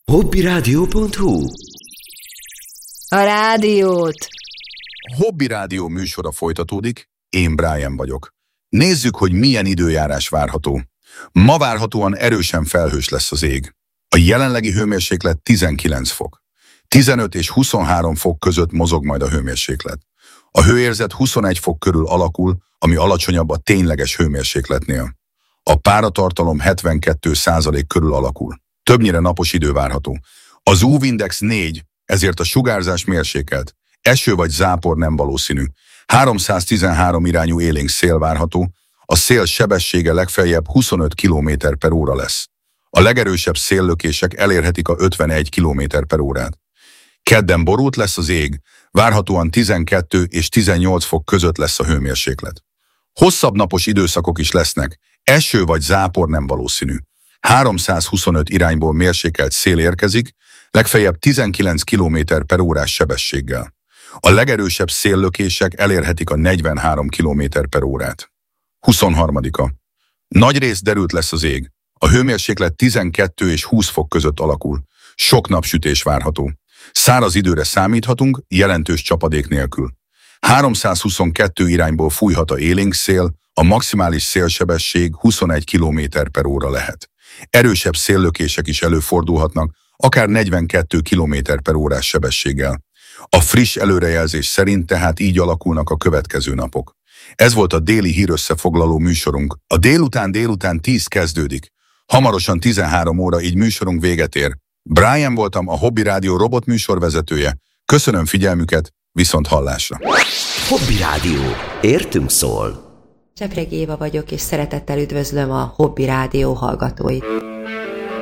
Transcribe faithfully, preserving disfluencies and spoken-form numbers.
hobbyradio pont hu. A rádiót! Hobby Rádió műsora folytatódik, én Brian vagyok. Nézzük, hogy milyen időjárás várható. Ma várhatóan erősen felhős lesz az ég. A jelenlegi hőmérséklet tizenkilenc fok. tizenöt és huszonhárom fok között mozog majd a hőmérséklet. A hőérzet huszonegy fok körül alakul, ami alacsonyabb a tényleges hőmérsékletnél. A páratartalom hetvenkettő százalék körül alakul. Többnyire napos idő várható. Az ú vé-index négy, ezért a sugárzás mérsékelt. Eső vagy zápor nem valószínű. háromszáztizenhárom irányú élénk szél várható, a szél sebessége legfeljebb huszonöt kilométer per óra lesz. A legerősebb széllökések elérhetik a ötvenegy kilométer per órát. Kedden borult lesz az ég, várhatóan tizenkettő és tizennyolc fok között lesz a hőmérséklet. Hosszabb napos időszakok is lesznek, eső vagy zápor nem valószínű. háromszázhuszonöt irányból mérsékelt szél érkezik, legfeljebb tizenkilenc kilométer per órás sebességgel. A legerősebb széllökések elérhetik a negyvenhárom kilométer per órát. huszonharmadika. Nagy rész derült lesz az ég. A hőmérséklet tizenkettő és húsz fok között alakul. Sok napsütés várható. Száraz időre számíthatunk, jelentős csapadék nélkül. háromszázhuszonkettő irányból fújhat a élénk szél, a maximális szélsebesség huszonegy kilométer per óra lehet. Erősebb széllökések is előfordulhatnak, akár negyvenkettő kilométer per órás sebességgel. A friss előrejelzés szerint tehát így alakulnak a következő napok. Ez volt a déli hírösszefoglaló műsorunk. A délután délután tíz kezdődik. Hamarosan tizenhárom óra, így műsorunk véget ér. Brian voltam, a Hobby Rádió robot műsorvezetője. Köszönöm figyelmüket, viszont hallásra. Hobby Rádió. Értünk szól. Csepregi Éva vagyok, és szeretettel üdvözlöm a Hobby Rádió hallgatóit.